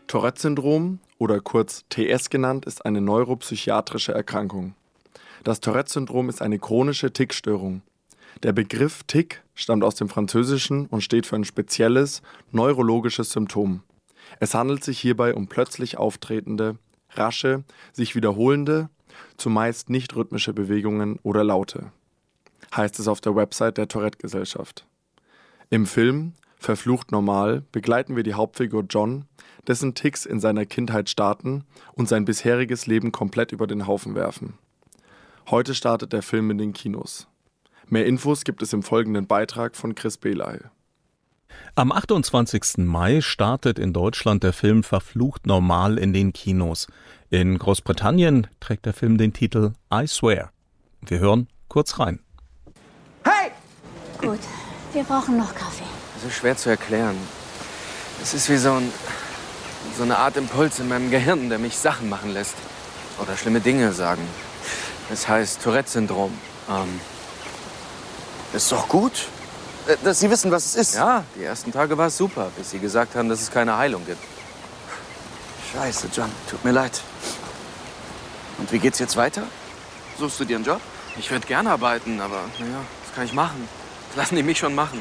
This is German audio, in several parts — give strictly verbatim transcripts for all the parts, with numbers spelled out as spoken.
Tourette-Syndrom oder kurz T S genannt, ist eine neuropsychiatrische Erkrankung. Das Tourette-Syndrom ist eine chronische Tickstörung. Der Begriff Tick stammt aus dem Französischen und steht für ein spezielles neurologisches Symptom. Es handelt sich hierbei um plötzlich auftretende, rasche, sich wiederholende, zumeist nicht rhythmische Bewegungen oder Laute, heißt es auf der Website der Tourette-Gesellschaft. Im Film Verflucht normal begleiten wir die Hauptfigur John, dessen Ticks in seiner Kindheit starten und sein bisheriges Leben komplett über den Haufen werfen. Heute startet der Film in den Kinos. Mehr Infos gibt es im folgenden Beitrag von Chris Behley. Am achtundzwanzigsten Mai startet in Deutschland der Film Verflucht normal in den Kinos. In Großbritannien trägt der Film den Titel I Swear. Wir hören kurz rein. Hey! Gut, wir brauchen noch Kaffee. So schwer zu erklären. Es ist wie so, ein, so eine Art Impuls in meinem Gehirn, der mich Sachen machen lässt. Oder schlimme Dinge sagen. Es heißt Tourette-Syndrom. Ähm, ist doch gut, dass Sie wissen, was es ist. Ja, die ersten Tage war es super, bis Sie gesagt haben, dass es keine Heilung gibt. Scheiße, John, tut mir leid. Und wie geht's jetzt weiter? Suchst du dir einen Job? Ich würde gerne arbeiten, aber naja, was kann ich machen? Das lassen die mich schon machen.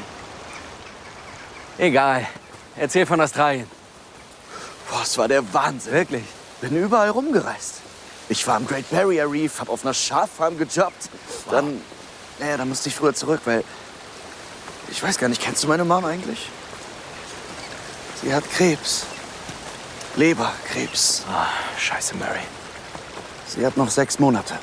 Egal. Erzähl von Australien. Boah, es war der Wahnsinn. Wirklich? Bin überall rumgereist. Ich war am Great Barrier Reef, hab auf einer Schaffarm gejobbt. Wow. Dann, naja, dann musste ich früher zurück, weil... Ich weiß gar nicht, kennst du meine Mom eigentlich? Sie hat Krebs. Leberkrebs. Ah, scheiße, Mary. Sie hat noch sechs Monate.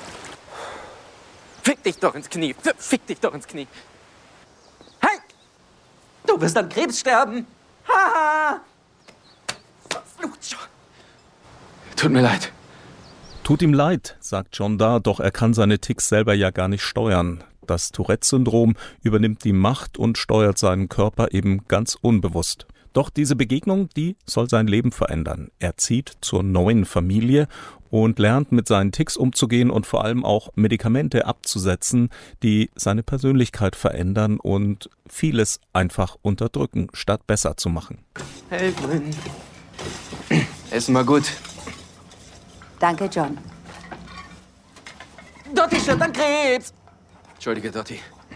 Fick dich doch ins Knie. Fick dich doch ins Knie. Hey! Du wirst an Krebs sterben. Haha! Verflucht schon. Tut mir leid. Tut ihm leid, sagt John da, doch er kann seine Ticks selber ja gar nicht steuern. Das Tourette-Syndrom übernimmt die Macht und steuert seinen Körper eben ganz unbewusst. Doch diese Begegnung, die soll sein Leben verändern. Er zieht zur neuen Familie und lernt mit seinen Ticks umzugehen und vor allem auch Medikamente abzusetzen, die seine Persönlichkeit verändern und vieles einfach unterdrücken, statt besser zu machen. Helfen. Essen mal gut. Danke, John. Dotti stirbt an Krebs. Entschuldige, Dotti.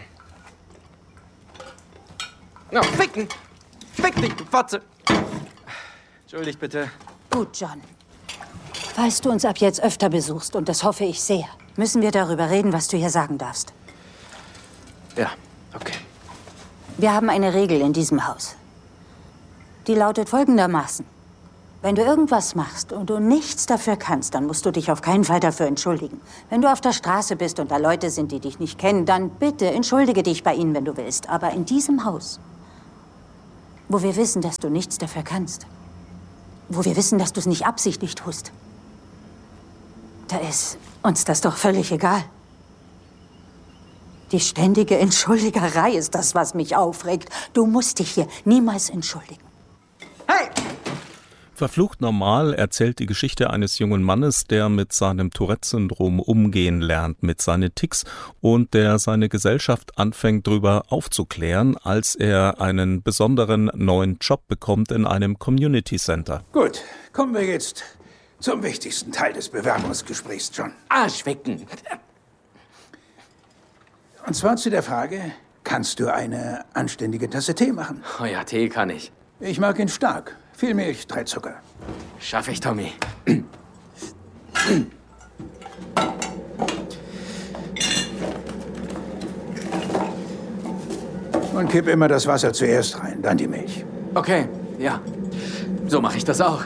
Na, no, ficken! Fick dich, du Fotze! Entschuldigt bitte. Gut, John. Falls du uns ab jetzt öfter besuchst, und das hoffe ich sehr, müssen wir darüber reden, was du hier sagen darfst. Ja, okay. Wir haben eine Regel in diesem Haus. Die lautet folgendermaßen. Wenn du irgendwas machst und du nichts dafür kannst, dann musst du dich auf keinen Fall dafür entschuldigen. Wenn du auf der Straße bist und da Leute sind, die dich nicht kennen, dann bitte entschuldige dich bei ihnen, wenn du willst. Aber in diesem Haus, wo wir wissen, dass du nichts dafür kannst, wo wir wissen, dass du es nicht absichtlich tust, da ist uns das doch völlig egal. Die ständige Entschuldigerei ist das, was mich aufregt. Du musst dich hier niemals entschuldigen. Hey! Verflucht normal erzählt die Geschichte eines jungen Mannes, der mit seinem Tourette-Syndrom umgehen lernt, mit seinen Ticks und der seine Gesellschaft anfängt, darüber aufzuklären, als er einen besonderen neuen Job bekommt in einem Community Center. Gut, kommen wir jetzt zum wichtigsten Teil des Bewerbungsgesprächs, John. Arschwecken! Und zwar zu der Frage, kannst du eine anständige Tasse Tee machen? Oh ja, Tee kann ich. Ich mag ihn stark. Viel Milch, drei Zucker. Schaff ich, Tommy. Und kipp immer das Wasser zuerst rein, dann die Milch. Okay, ja. So mache ich das auch.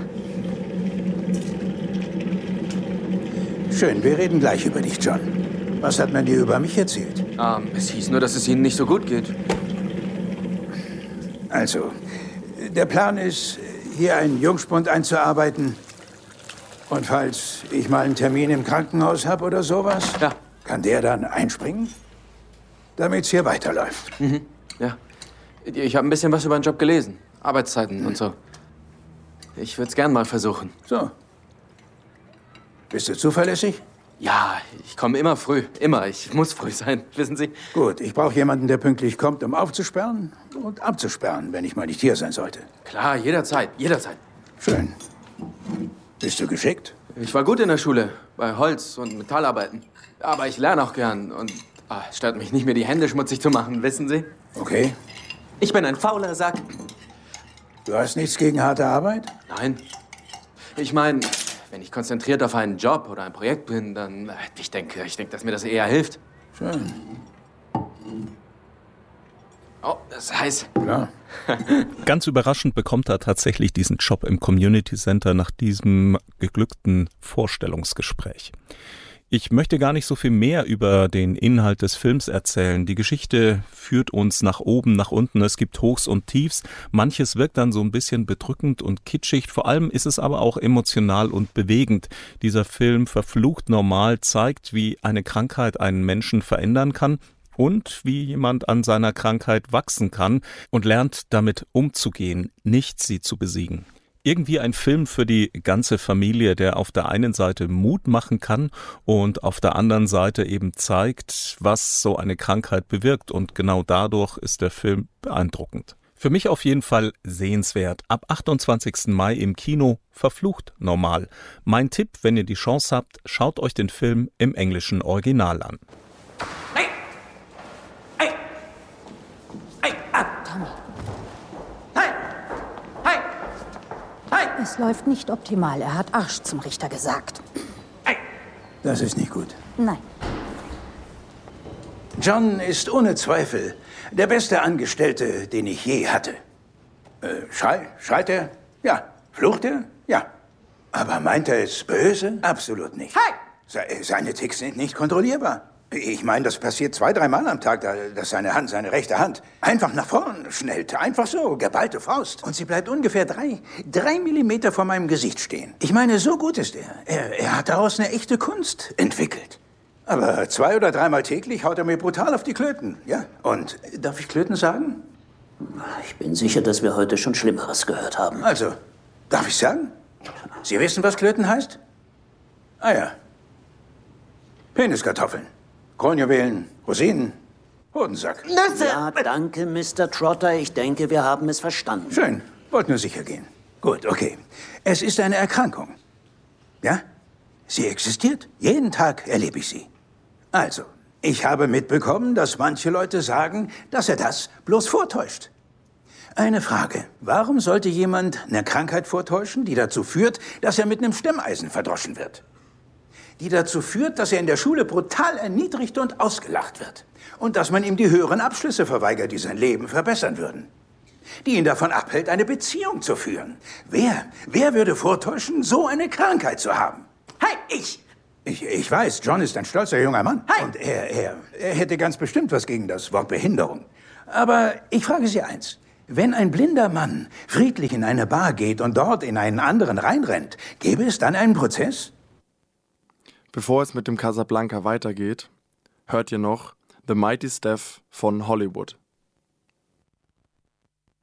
Schön, wir reden gleich über dich, John. Was hat man dir über mich erzählt? Ähm, es hieß nur, dass es Ihnen nicht so gut geht. Also, der Plan ist, hier einen Jungspund einzuarbeiten. Und falls ich mal einen Termin im Krankenhaus habe oder sowas, ja. kann der dann einspringen, damit es hier weiterläuft. Mhm. Ja. Ich habe ein bisschen was über den Job gelesen. Arbeitszeiten mhm. und so. Ich würde es gern mal versuchen. So. Bist du zuverlässig? Ja, ich komme immer früh. Immer. Ich muss früh sein, wissen Sie? Gut, ich brauche jemanden, der pünktlich kommt, um aufzusperren und abzusperren, wenn ich mal nicht hier sein sollte. Klar, jederzeit. Jederzeit. Schön. Bist du geschickt? Ich war gut in der Schule, bei Holz- und Metallarbeiten. Aber ich lerne auch gern und ah, es stört mich nicht, mir die Hände schmutzig zu machen, wissen Sie? Okay. Ich bin ein fauler Sack. Du hast nichts gegen harte Arbeit? Nein. Ich meine, wenn ich konzentriert auf einen Job oder ein Projekt bin, dann... Ich denke, ich denke, dass mir das eher hilft. Schön. Oh, das ist heiß. Klar. Ganz überraschend bekommt er tatsächlich diesen Job im Community Center nach diesem geglückten Vorstellungsgespräch. Ich möchte gar nicht so viel mehr über den Inhalt des Films erzählen. Die Geschichte führt uns nach oben, nach unten. Es gibt Hochs und Tiefs. Manches wirkt dann so ein bisschen bedrückend und kitschig. Vor allem ist es aber auch emotional und bewegend. Dieser Film Verflucht normal zeigt, wie eine Krankheit einen Menschen verändern kann und wie jemand an seiner Krankheit wachsen kann und lernt, damit umzugehen, nicht sie zu besiegen. Irgendwie ein Film für die ganze Familie, der auf der einen Seite Mut machen kann und auf der anderen Seite eben zeigt, was so eine Krankheit bewirkt. Und genau dadurch ist der Film beeindruckend. Für mich auf jeden Fall sehenswert. Ab achtundzwanzigsten Mai im Kino, Verflucht normal. Mein Tipp, wenn ihr die Chance habt, schaut euch den Film im englischen Original an. Hey! Hey! Hey! Ah! Tommy, Hey! Hey! Hey! es läuft nicht optimal. Er hat Arsch zum Richter gesagt. Hey! Das ist nicht gut. Nein. John ist ohne Zweifel der beste Angestellte, den ich je hatte. Äh, schrei, schreit er? Ja. Flucht er? Ja. Aber meint er es böse? Absolut nicht. Hey! Se- Seine Ticks sind nicht kontrollierbar. Ich meine, das passiert zwei, dreimal am Tag, da- dass seine Hand, seine rechte Hand, einfach nach vorn schnellt. Einfach so, geballte Faust. Und sie bleibt ungefähr drei, drei Millimeter vor meinem Gesicht stehen. Ich meine, so gut ist er. Er, er hat daraus eine echte Kunst entwickelt. Aber zwei oder dreimal täglich haut er mir brutal auf die Klöten, ja? Und darf ich Klöten sagen? Ich bin sicher, dass wir heute schon Schlimmeres gehört haben. Also, darf ich sagen? Sie wissen, was Klöten heißt? Ah ja. Peniskartoffeln, Kronjuwelen, Rosinen, Hodensack. Ja, danke, Mister Trotter. Ich denke, wir haben es verstanden. Schön, wollte nur sicher gehen. Gut, okay. Es ist eine Erkrankung. Ja? Sie existiert. Jeden Tag erlebe ich sie. Also, ich habe mitbekommen, dass manche Leute sagen, dass er das bloß vortäuscht. Eine Frage. Warum sollte jemand eine Krankheit vortäuschen, die dazu führt, dass er mit einem Stemmeisen verdroschen wird? Die dazu führt, dass er in der Schule brutal erniedrigt und ausgelacht wird. Und dass man ihm die höheren Abschlüsse verweigert, die sein Leben verbessern würden. Die ihn davon abhält, eine Beziehung zu führen. Wer, wer würde vortäuschen, so eine Krankheit zu haben? Hey! Ich! Ich, ich weiß, John ist ein stolzer junger Mann. Hey! Und er, er, er hätte ganz bestimmt was gegen das Wort Behinderung. Aber ich frage Sie eins. Wenn ein blinder Mann friedlich in eine Bar geht und dort in einen anderen reinrennt, gäbe es dann einen Prozess? Bevor es mit dem Casablanca weitergeht, hört ihr noch The Mighty Steph von Hollywood.